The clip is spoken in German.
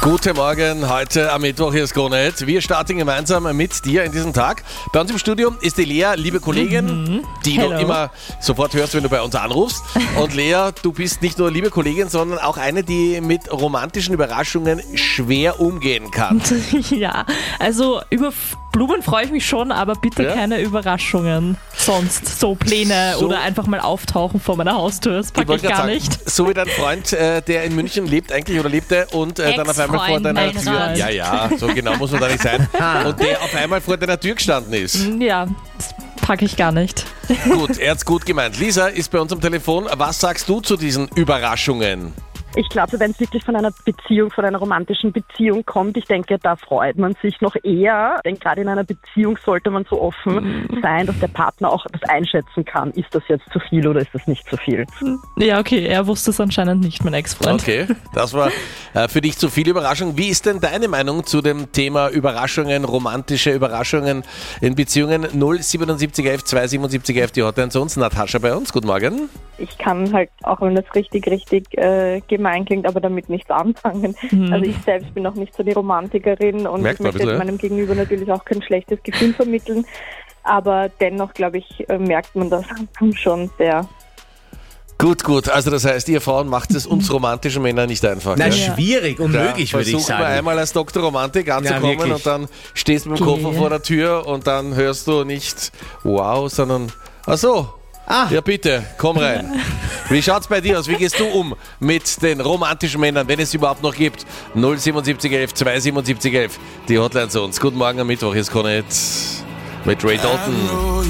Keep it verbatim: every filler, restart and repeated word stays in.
Guten Morgen, heute am Mittwoch, hier ist Kronet. Wir starten gemeinsam mit dir in diesem Tag. Bei uns im Studio ist die Lea, liebe Kollegin, mhm. die Hello. du immer sofort hörst, wenn du bei uns anrufst. Und Lea, du bist nicht nur liebe Kollegin, sondern auch eine, die mit romantischen Überraschungen schwer umgehen kann. Ja, also über Blumen freue ich mich schon, aber bitte Ja? keine Überraschungen. Sonst so Pläne So- oder einfach mal auftauchen vor meiner Haustür, das packe ich, wollte gar gerade nicht. sagen, so wie dein Freund, äh, der in München lebt eigentlich oder lebte und äh, dann auf einmal vor Ex-Freund, deiner mein Tür... Gott. Ja, ja, so genau muss man da nicht sein. Und der auf einmal vor deiner Tür gestanden ist. Ja, das packe ich gar nicht. Gut, er hat's gut gemeint. Lisa ist bei uns am Telefon. Was sagst du zu diesen Überraschungen? Ich glaube, wenn es wirklich von einer Beziehung, von einer romantischen Beziehung kommt, ich denke, da freut man sich noch eher. Denn gerade in einer Beziehung sollte man so offen sein, dass der Partner auch das einschätzen kann. Ist das jetzt zu viel oder ist das nicht zu viel? Ja, okay, er wusste es anscheinend nicht, mein Ex-Freund. Okay, das war äh, für dich zu viel Überraschung. Wie ist denn deine Meinung zu dem Thema Überraschungen, romantische Überraschungen in Beziehungen? null siebenundsiebzig elf zweihundertsiebenundsiebzig elf, die Hotline zu uns. Natascha bei uns, guten Morgen. Ich kann halt, auch wenn das richtig, richtig äh, gemein klingt, aber damit nichts anfangen. Mhm. Also ich selbst bin auch nicht so die Romantikerin und Merkt ich man möchte ein bisschen, ja. meinem Gegenüber natürlich auch kein schlechtes Gefühl vermitteln. Aber dennoch, glaube ich, äh, merkt man das schon sehr. Gut, gut. Also das heißt, ihr Frauen macht es uns romantischen Männern nicht einfach. Na, ja? schwierig, unmöglich, Ja, würde ich versuch mal sagen. einmal als Doktor Romantik anzukommen wirklich. und dann stehst du mit dem Okay. Koffer vor der Tür und dann hörst du nicht wow, sondern ach so. Ah. Ja bitte, komm rein. Wie schaut's bei dir aus? Wie gehst du um mit den romantischen Männern, wenn es überhaupt noch gibt? null siebenundsiebzig elf zweihundertsiebenundsiebzig elf, die Hotline zu uns. Guten Morgen am Mittwoch, hier ist Kronet mit Ray Dalton.